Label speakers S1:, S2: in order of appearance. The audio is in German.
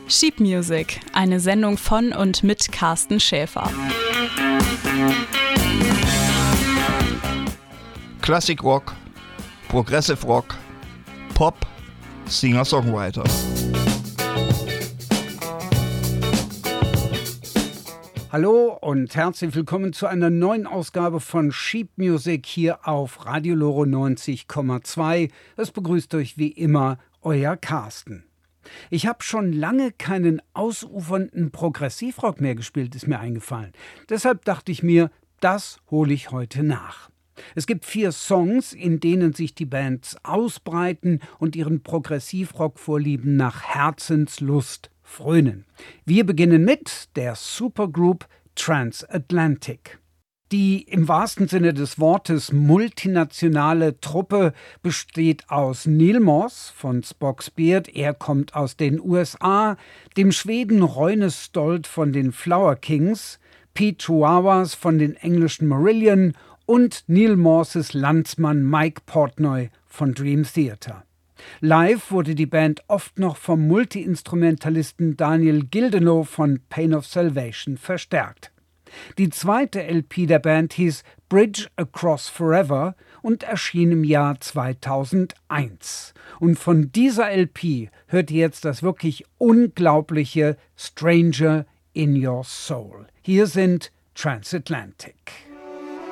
S1: Sheep Music, eine Sendung von und mit Carsten Schäfer.
S2: Classic Rock, Progressive Rock, Pop, Singer-Songwriter.
S3: Hallo und herzlich willkommen zu einer neuen Ausgabe von Sheep Music hier auf Radio Loro 90,2. Es begrüßt euch wie immer euer Carsten. Ich habe schon lange keinen ausufernden Progressivrock mehr gespielt, ist mir eingefallen. Deshalb dachte ich mir, das hole ich heute nach. Es gibt 4 Songs, in denen sich die Bands ausbreiten und ihren Progressivrock-Vorlieben nach Herzenslust frönen. Wir beginnen mit der Supergroup Transatlantic. Die im wahrsten Sinne des Wortes multinationale Truppe besteht aus Neil Moss von Spock's Beard, er kommt aus den USA, dem Schweden Roine Stolt von den Flower Kings, Pete Chihuahuas von den englischen Marillion und Neil Morses Landsmann Mike Portnoy von Dream Theater. Live wurde die Band oft noch vom Multi-Instrumentalisten Daniel Gildenlow von Pain of Salvation verstärkt. Die zweite LP der Band hieß Bridge Across Forever und erschien im Jahr 2001. Und von dieser LP hört ihr jetzt das wirklich unglaubliche Stranger in Your Soul. Hier sind Transatlantic.